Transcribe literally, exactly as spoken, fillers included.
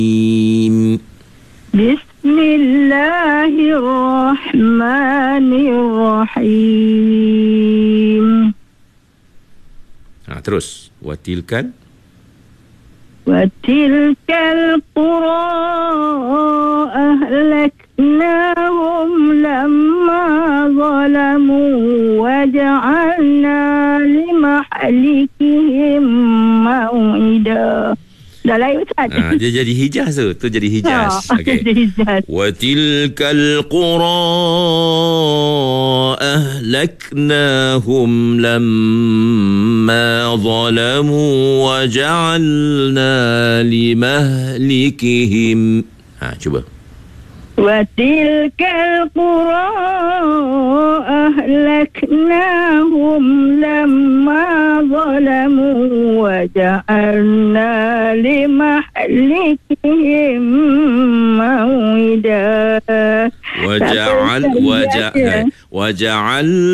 Bismillahirrahmanirrahim. Ha, terus. Watilkan. Watilkal qura ahlaknahum lamma zalamu waja'alna limahlikihim maw'ida. Dah lain Ustaz. Ha, dia jadi Hijaz tu. Tu jadi Hijaz. Ha, Okey. jadi Hijaz. Wa tilkal qura ahlaknahum lamma zalamu wa ja'alna limahlikihim. Ha, cuba. Wa tilkal qura ahlaknahum lamma zalamu wa ja'alna limahlikihim maw'ida. Wa ja'al wa ja'al wa ja'al